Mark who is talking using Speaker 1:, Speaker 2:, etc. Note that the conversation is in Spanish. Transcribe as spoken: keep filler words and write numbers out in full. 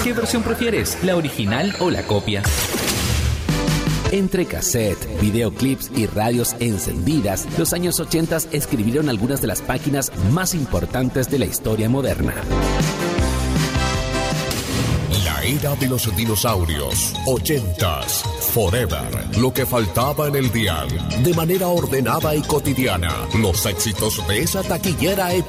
Speaker 1: ¿Qué versión prefieres? ¿La original o la copia? Entre cassette, videoclips y radios encendidas, los años ochenta escribieron algunas de las páginas más importantes de la historia moderna.
Speaker 2: La era de los dinosaurios, ochentas, Forever, lo que faltaba en el dial, de manera ordenada y cotidiana, los éxitos de esa taquillera época.